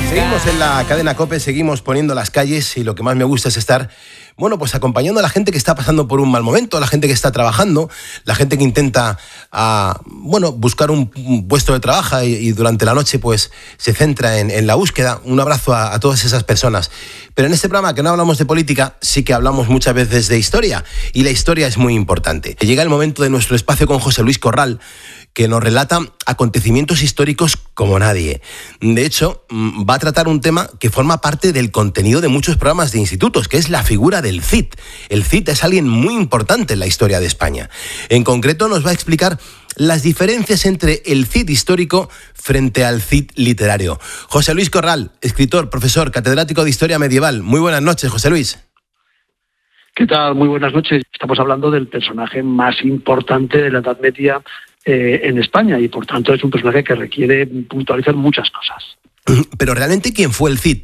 Seguimos en la cadena COPE, seguimos poniendo las calles y lo que más me gusta es estar, pues acompañando a la gente que está pasando por un mal momento, a la gente que está trabajando, la gente que intenta, buscar un puesto de trabajo y durante la noche pues se centra en la búsqueda. Un abrazo a todas esas personas. Pero en este programa, que no hablamos de política, sí que hablamos muchas veces de historia, y la historia es muy importante. Llega el momento de nuestro espacio con José Luis Corral, que nos relata acontecimientos históricos como nadie. De hecho, va a tratar un tema que forma parte del contenido de muchos programas de institutos, que es la figura del Cid. El Cid es alguien muy importante en la historia de España. En concreto, nos va a explicar las diferencias entre el Cid histórico frente al Cid literario. José Luis Corral, escritor, profesor, catedrático de Historia Medieval. Muy buenas noches, José Luis. ¿Qué tal? Muy buenas noches. Estamos hablando del personaje más importante de la Edad Media en España, y por tanto es un personaje que requiere puntualizar muchas cosas. Pero realmente, ¿quién fue el Cid?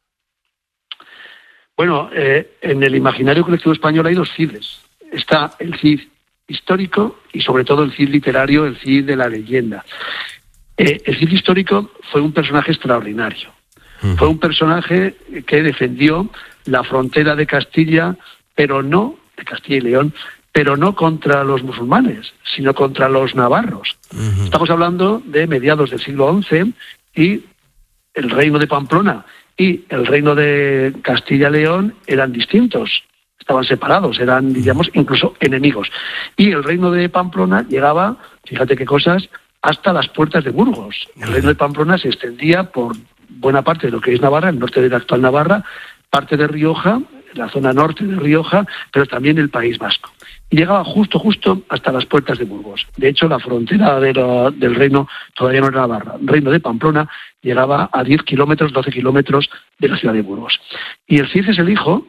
Bueno, en el imaginario colectivo español hay dos Cides. Está el Cid histórico y sobre todo el Cid literario, el Cid de la leyenda. El Cid histórico fue un personaje extraordinario. Fue un personaje que defendió la frontera de Castilla, de Castilla y León, pero no contra los musulmanes, sino contra los navarros. Estamos hablando de mediados del siglo XI, y el reino de Pamplona y el reino de Castilla y León eran distintos, estaban separados, eran, diríamos, incluso enemigos. Y el reino de Pamplona llegaba, fíjate qué cosas, hasta las puertas de Burgos. El reino de Pamplona se extendía por buena parte de lo que es Navarra, el norte de la actual Navarra, parte de Rioja, la zona norte de Rioja, pero también el País Vasco. Y llegaba justo hasta las puertas de Burgos. De hecho, la frontera del reino todavía no era Navarra. El reino de Pamplona llegaba a 10 kilómetros, 12 kilómetros de la ciudad de Burgos. Y el Cid es el hijo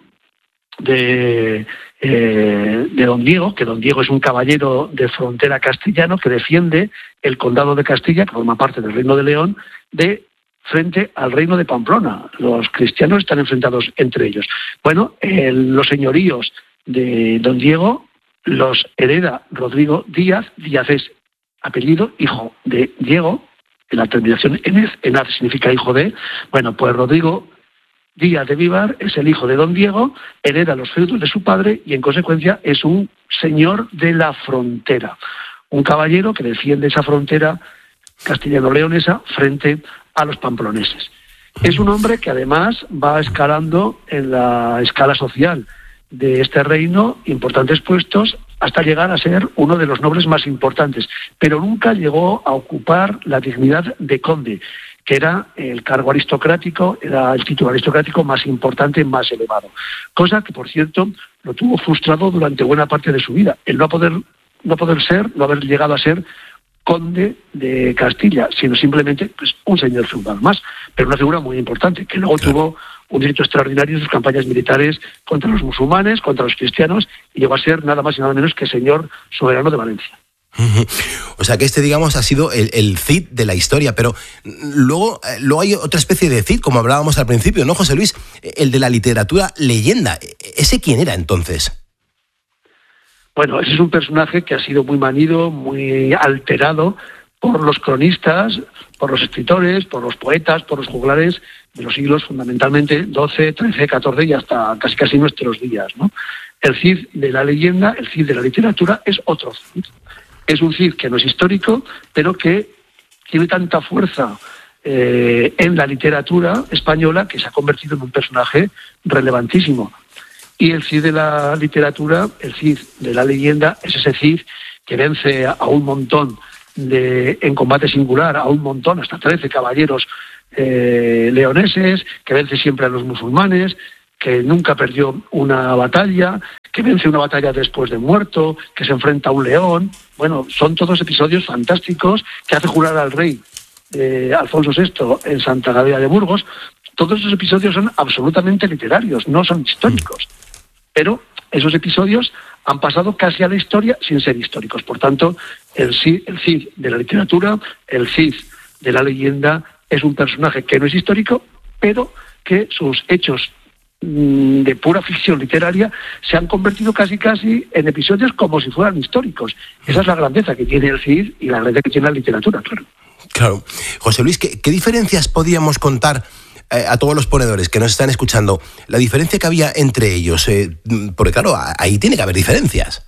de don Diego, que don Diego es un caballero de frontera castellano que defiende el condado de Castilla, que forma parte del reino de León, frente al reino de Pamplona. Los cristianos están enfrentados entre ellos. Bueno, los señoríos de don Diego los hereda Rodrigo Díaz. Díaz es apellido, hijo de Diego, en la terminación enaz significa hijo de. Bueno, pues Rodrigo Díaz de Vivar es el hijo de don Diego, hereda los feudos de su padre y en consecuencia es un señor de la frontera, un caballero que defiende esa frontera castellano-leonesa frente a los pamploneses. Es un hombre que además va escalando en la escala social de este reino importantes puestos hasta llegar a ser uno de los nobles más importantes, pero nunca llegó a ocupar la dignidad de conde, que era el cargo aristocrático, era el título aristocrático más importante, más elevado. Cosa que, por cierto, lo tuvo frustrado durante buena parte de su vida. El no haber llegado a ser conde de Castilla, sino simplemente un señor feudal más, pero una figura muy importante, que luego tuvo un éxito extraordinario en sus campañas militares contra los musulmanes, contra los cristianos, y llegó a ser nada más y nada menos que señor soberano de Valencia. O sea que ha sido el Cid de la historia, pero luego hay otra especie de Cid, como hablábamos al principio, ¿no, José Luis? El de la literatura leyenda. ¿Ese quién era entonces? Bueno, ese es un personaje que ha sido muy manido, muy alterado por los cronistas, por los escritores, por los poetas, por los juglares de los siglos fundamentalmente 12, 13, 14 y hasta casi nuestros días, ¿no? El Cid de la leyenda, el Cid de la literatura es otro Cid. Es un Cid que no es histórico, pero que tiene tanta fuerza en la literatura española que se ha convertido en un personaje relevantísimo. Y el Cid de la literatura, el Cid de la leyenda, es ese Cid que vence a un montón en combate singular, a un montón, hasta 13 caballeros leoneses, que vence siempre a los musulmanes, que nunca perdió una batalla, que vence una batalla después de muerto, que se enfrenta a un león. Bueno, son todos episodios fantásticos que hace jurar al rey Alfonso VI en Santa Gadea de Burgos. Todos esos episodios son absolutamente literarios, no son históricos. Pero esos episodios han pasado casi a la historia sin ser históricos. Por tanto, el Cid de la literatura, el Cid de la leyenda, es un personaje que no es histórico, pero que sus hechos de pura ficción literaria se han convertido casi en episodios como si fueran históricos. Esa es la grandeza que tiene el Cid y la grandeza que tiene la literatura, claro. Claro. José Luis, ¿qué diferencias podíamos contar a todos los ponedores que nos están escuchando la diferencia que había entre ellos, porque claro, ahí tiene que haber diferencias.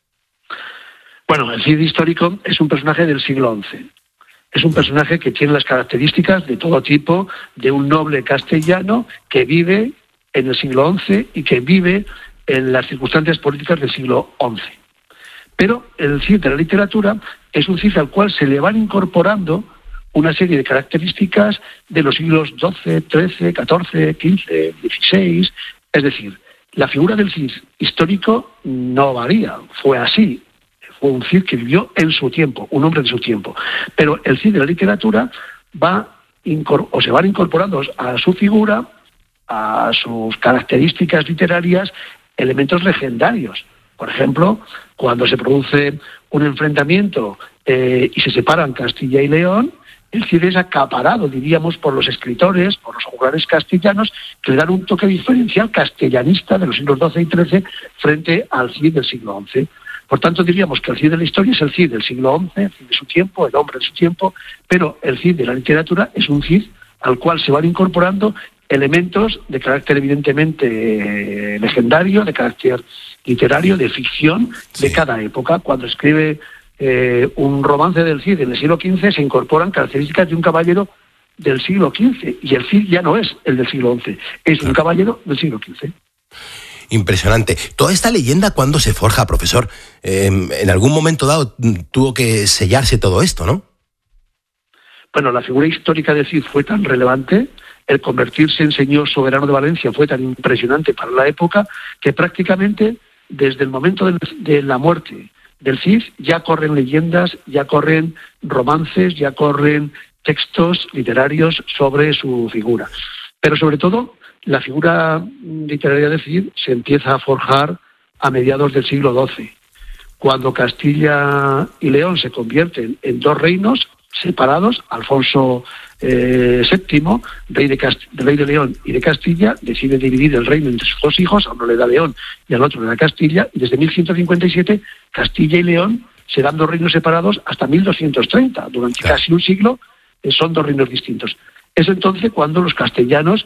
Bueno, el Cid histórico es un personaje del siglo XI. Es un personaje que tiene las características de todo tipo, de un noble castellano que vive en el siglo XI y que vive en las circunstancias políticas del siglo XI. Pero el Cid de la literatura es un Cid al cual se le van incorporando una serie de características de los siglos XII, XIII, XIV, XV, XVI. Es decir, la figura del Cid histórico no varía, fue así. Fue un Cid que vivió en su tiempo, un hombre de su tiempo. Pero el Cid de la literatura se van incorporando a su figura, a sus características literarias, elementos legendarios. Por ejemplo, cuando se produce un enfrentamiento y se separan Castilla y León, el Cid es acaparado, diríamos, por los escritores, por los juglares castellanos, que le dan un toque diferencial castellanista de los siglos XII y XIII frente al Cid del siglo XI. Por tanto, diríamos que el Cid de la historia es el Cid del siglo XI, el Cid de su tiempo, el hombre de su tiempo, pero el Cid de la literatura es un Cid al cual se van incorporando elementos de carácter evidentemente legendario, de carácter literario, de ficción de cada época. Cuando escribe un romance del Cid en el siglo XV se incorporan características de un caballero del siglo XV y el Cid ya no es el del siglo XI, es un caballero del siglo XV. Impresionante. Toda esta leyenda, ¿cuándo se forja, profesor? En algún momento dado tuvo que sellarse todo esto, ¿no? Bueno, la figura histórica de Cid fue tan relevante, el convertirse en señor soberano de Valencia fue tan impresionante para la época, que prácticamente desde el momento de la muerte del Cid ya corren leyendas, ya corren romances, ya corren textos literarios sobre su figura. Pero sobre todo, la figura literaria de Cid se empieza a forjar a mediados del siglo XII, cuando Castilla y León se convierten en dos reinos separados. Alfonso VII, rey de León y de Castilla, decide dividir el reino entre sus dos hijos, a uno le da León y al otro le da Castilla, y desde 1157 Castilla y León serán dos reinos separados hasta 1230. Durante casi un siglo son dos reinos distintos. Es entonces cuando los castellanos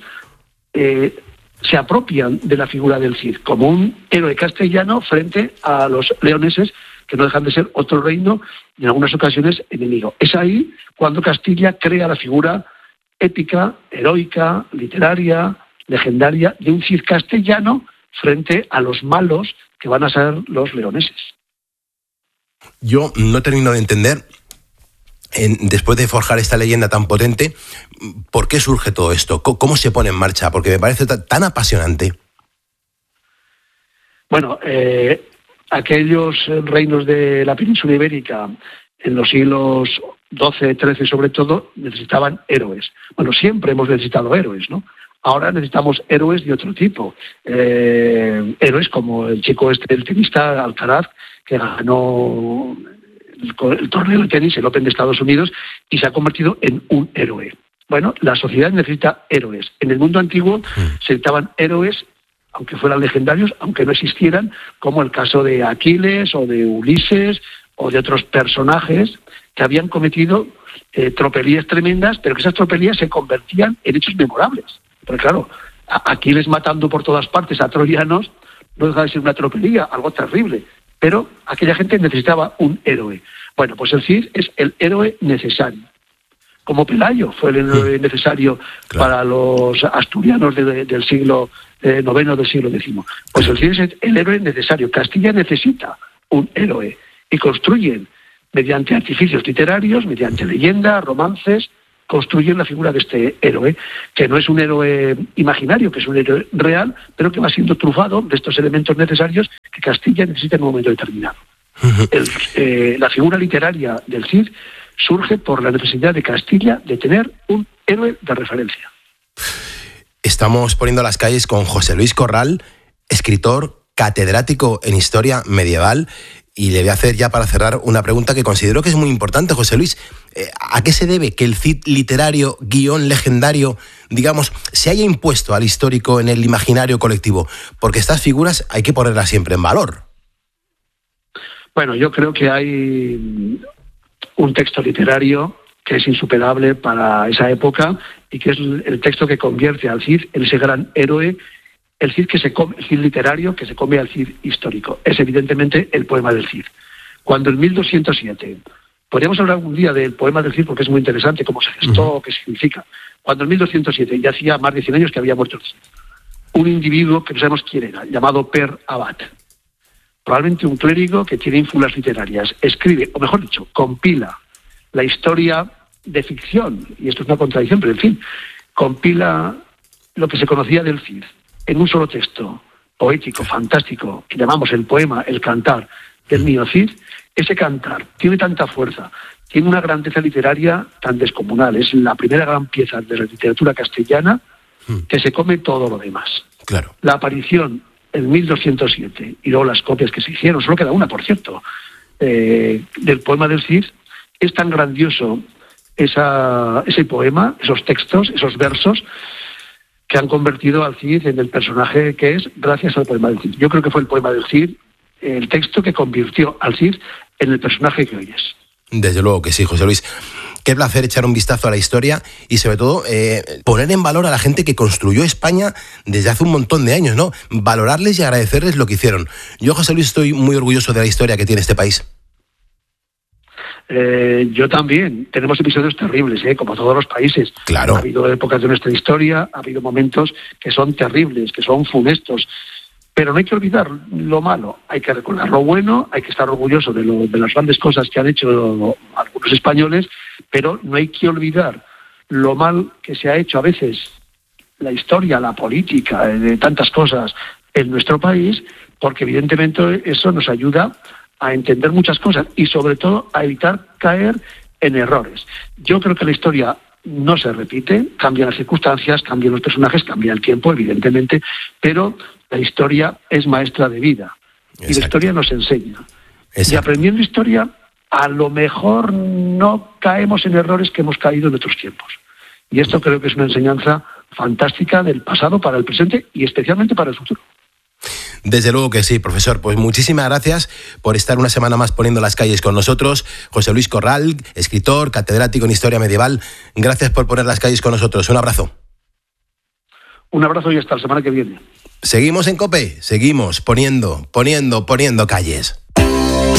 se apropian de la figura del Cid como un héroe castellano frente a los leoneses, que no dejan de ser otro reino y en algunas ocasiones enemigo. Es ahí cuando Castilla crea la figura épica, heroica, literaria, legendaria de un Cid castellano frente a los malos que van a ser los leoneses. Yo no termino de entender, después de forjar esta leyenda tan potente, ¿por qué surge todo esto? ¿Cómo se pone en marcha? Porque me parece tan apasionante. Bueno, aquellos reinos de la península ibérica en los siglos XII, XIII sobre todo, necesitaban héroes. Bueno, siempre hemos necesitado héroes, ¿no? Ahora necesitamos héroes de otro tipo. Héroes como el chico el tenista Alcaraz, que ganó el torneo de tenis, el Open de Estados Unidos, y se ha convertido en un héroe. Bueno, la sociedad necesita héroes. En el mundo antiguo se necesitaban héroes, aunque fueran legendarios, aunque no existieran, como el caso de Aquiles o de Ulises o de otros personajes que habían cometido tropelías tremendas, pero que esas tropelías se convertían en hechos memorables. Porque claro, Aquiles matando por todas partes a troyanos no deja de ser una tropelía, algo terrible, pero aquella gente necesitaba un héroe. Bueno, pues el Cid es el héroe necesario. Como Pelayo fue el héroe necesario para los asturianos del siglo IX, del siglo X. Pues el Cid es el héroe necesario. Castilla necesita un héroe y construyen, mediante artificios literarios, mediante leyendas, romances, construyen la figura de este héroe, que no es un héroe imaginario, que es un héroe real, pero que va siendo trufado de estos elementos necesarios que Castilla necesita en un momento determinado. La figura literaria del Cid surge por la necesidad de Castilla de tener un héroe de referencia. Estamos poniendo las calles con José Luis Corral, escritor, catedrático en historia medieval, y le voy a hacer ya para cerrar una pregunta que considero que es muy importante, José Luis. ¿A qué se debe que el Cid literario, guión legendario, digamos, se haya impuesto al histórico en el imaginario colectivo? Porque estas figuras hay que ponerlas siempre en valor. Bueno, yo creo que hay un texto literario que es insuperable para esa época y que es el texto que convierte al Cid en ese gran héroe, el Cid que se come, el Cid literario que se come al Cid histórico. Es evidentemente el poema del Cid. Cuando en 1207, podríamos hablar algún día del poema del Cid porque es muy interesante cómo se gestó, qué significa. Cuando en 1207, ya hacía más de 100 años que había muerto el Cid, un individuo que no sabemos quién era, llamado Per Abad, probablemente un clérigo que tiene ínfulas literarias, escribe, o mejor dicho, compila la historia de ficción, y esto es una contradicción, pero en fin, compila lo que se conocía del Cid en un solo texto poético, fantástico, que llamamos el poema, el cantar del niño Cid. Ese cantar tiene tanta fuerza, tiene una grandeza literaria tan descomunal, es la primera gran pieza de la literatura castellana que se come todo lo demás. Claro. La aparición en 1207 y luego las copias que se hicieron, solo queda una, por cierto, del poema del Cid, es tan grandioso ese poema, esos textos, esos versos, que han convertido al Cid en el personaje que es gracias al poema del Cid. Yo creo que fue el poema del Cid el texto que convirtió al Cid en el personaje que hoy es. Desde luego que sí, José Luis. Qué placer echar un vistazo a la historia y sobre todo poner en valor a la gente que construyó España desde hace un montón de años, ¿no? Valorarles y agradecerles lo que hicieron. Yo, José Luis, estoy muy orgulloso de la historia que tiene este país. Yo también. Tenemos episodios terribles, como todos los países. Claro. Ha habido épocas de nuestra historia, ha habido momentos que son terribles, que son funestos. Pero no hay que olvidar lo malo, hay que recordar lo bueno, hay que estar orgulloso de las grandes cosas que han hecho algunos españoles, pero no hay que olvidar lo mal que se ha hecho a veces la historia, la política, de tantas cosas en nuestro país, porque evidentemente eso nos ayuda a entender muchas cosas y sobre todo a evitar caer en errores. Yo creo que la historia no se repite, cambian las circunstancias, cambian los personajes, cambia el tiempo, evidentemente, pero la historia es maestra de vida. Exacto. Y la historia nos enseña. Exacto. Y aprendiendo historia, a lo mejor no caemos en errores que hemos caído en otros tiempos. Y esto creo que es una enseñanza fantástica del pasado para el presente y especialmente para el futuro. Desde luego que sí, profesor. Pues muchísimas gracias por estar una semana más poniendo las calles con nosotros. José Luis Corral, escritor, catedrático en Historia Medieval. Gracias por poner las calles con nosotros. Un abrazo. Un abrazo y hasta la semana que viene. Seguimos en COPE, seguimos poniendo calles.